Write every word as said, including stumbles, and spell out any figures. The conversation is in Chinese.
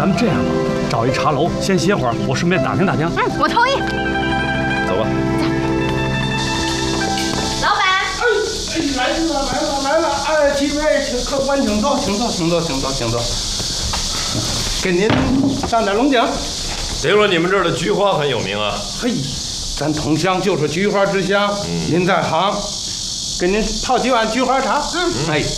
们这样吧，找一茶楼先歇会儿，我顺便打听打听。 嗯，我同意。 走吧。 老板。 哎，来了来了来了！哎，几位请客官请坐，请坐，请坐，请坐，请坐。给您上点龙井。 听说你们这儿的菊花很有名啊？ 嘿，咱桐乡就是菊花之乡。嗯、您在行，给您泡几碗菊花茶。嗯，哎，